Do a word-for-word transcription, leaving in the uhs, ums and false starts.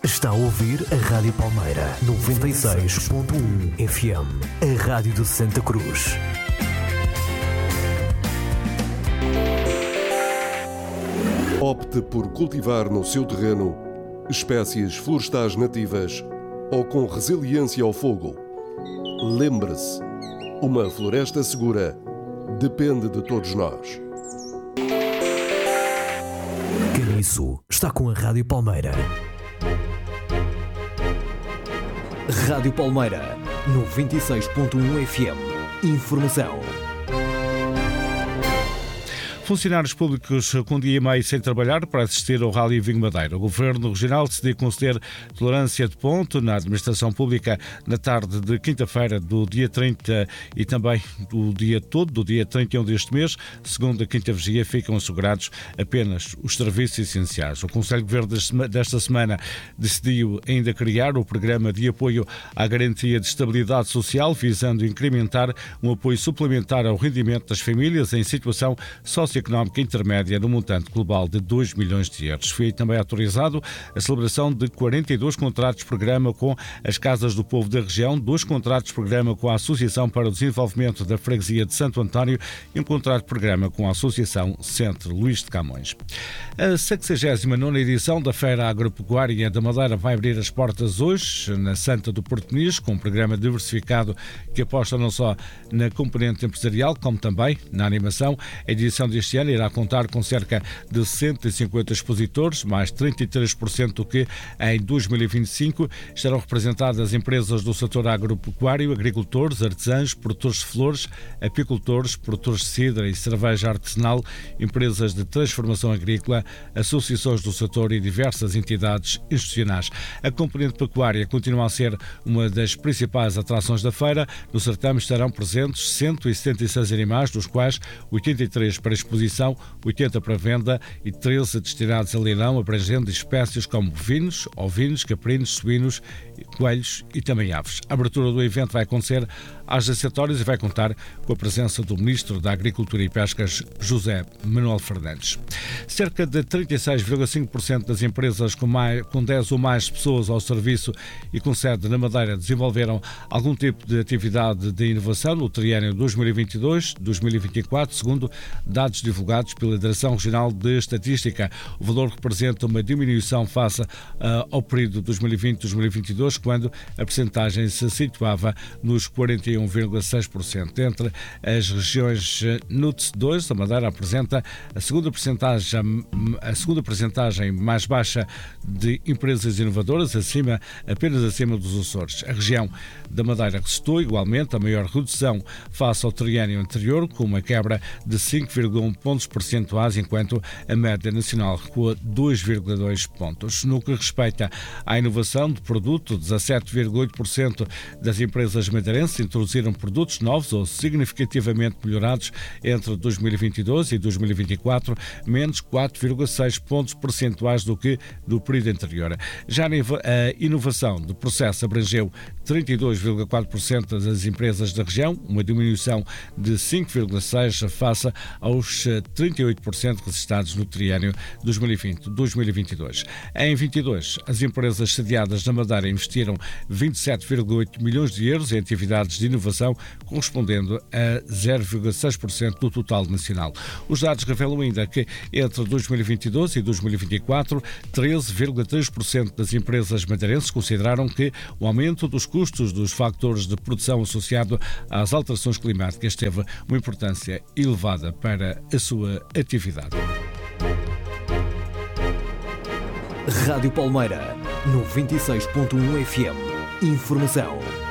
Está a ouvir a Rádio Palmeira, noventa e seis ponto um F M, a rádio de Santa Cruz. Opte por cultivar no seu terreno espécies florestais nativas ou com resiliência ao fogo. Lembre-se, uma floresta segura depende de todos nós. Caniço está com a Rádio Palmeira. Rádio Palmeira, noventa e seis ponto um F M. Informação. Funcionários públicos com um dia e meio sem trabalhar para assistir ao Rally Vinho Madeira. O Governo Regional decidiu conceder tolerância de ponto na administração pública na tarde de quinta-feira do dia trinta e também do dia todo, do dia trinta e um deste mês. Segundo a quinta vigia, ficam assegurados apenas os serviços essenciais. O Conselho de Governo desta semana decidiu ainda criar o Programa de Apoio à Garantia de Estabilidade Social, visando incrementar um apoio suplementar ao rendimento das famílias em situação socioeconómica intermédia no montante global de dois milhões de euros. Foi também autorizado a celebração de quarenta e dois contratos-programa com as Casas do Povo da região, dois contratos-programa com a Associação para o Desenvolvimento da Freguesia de Santo António e um contrato-programa com a Associação Centro Luís de Camões. A sexagésima nona edição da Feira Agropecuária da Madeira vai abrir as portas hoje na Santa do Porto Muniz, com um programa diversificado que aposta não só na componente empresarial, como também na animação. A edição de este ano irá contar com cerca de cento e cinquenta expositores, mais trinta e três por cento do que em dois mil e vinte e cinco. Estarão representadas empresas do setor agropecuário, agricultores, artesãos, produtores de flores, apicultores, produtores de cidra e cerveja artesanal, empresas de transformação agrícola, associações do setor e diversas entidades institucionais. A componente pecuária continua a ser uma das principais atrações da feira. No certame estarão presentes cento e setenta e seis animais, dos quais oitenta e três para exposição, oitenta para venda e treze destinados a leilão, abrangendo espécies como bovinos, ovinos, caprinos, suínos, coelhos e também aves. A abertura do evento vai acontecer às dezessete horas e vai contar com a presença do Ministro da Agricultura e Pescas, José Manuel Fernandes. Cerca de trinta e seis vírgula cinco por cento das empresas com, mais, com dez ou mais pessoas ao serviço e com sede na Madeira desenvolveram algum tipo de atividade de inovação no triênio dois mil e vinte e dois a dois mil e vinte e quatro, segundo dados divulgados pela Direção Regional de Estatística. O valor representa uma diminuição face uh, ao período dois mil e vinte a dois mil e vinte e dois, quando a percentagem se situava nos quarenta e um vírgula seis por cento. Entre as regiões N U T S dois, a Madeira apresenta a segunda percentagem, a segunda percentagem mais baixa de empresas inovadoras, acima, apenas acima dos Açores. A região da Madeira restou igualmente a maior redução face ao triênio anterior, com uma quebra de cinco vírgula um pontos percentuais, enquanto a média nacional recua dois vírgula dois pontos. No que respeita à inovação de produto, dezassete vírgula oito por cento das empresas madeirenses introduziram produtos novos ou significativamente melhorados entre dois mil e vinte e dois e dois mil e vinte e quatro, menos quatro vírgula seis pontos percentuais do que do período anterior. Já a inovação de processo abrangeu trinta e dois vírgula quatro por cento das empresas da região, uma diminuição de cinco vírgula seis por cento face aos trinta e oito por cento registrados no triênio dois mil e vinte a dois mil e vinte e dois. Em vinte e dois, as empresas sediadas na Madeira investiram vinte e sete vírgula oito milhões de euros em atividades de inovação, correspondendo a zero vírgula seis por cento do total nacional. Os dados revelam ainda que entre dois mil e vinte e dois e dois mil e vinte e quatro, treze vírgula três por cento das empresas madeirenses consideraram que o aumento dos custos dos fatores de produção associado às alterações climáticas teve uma importância elevada para a sua atividade. Rádio Palmeira, noventa e seis ponto um F M. Informação.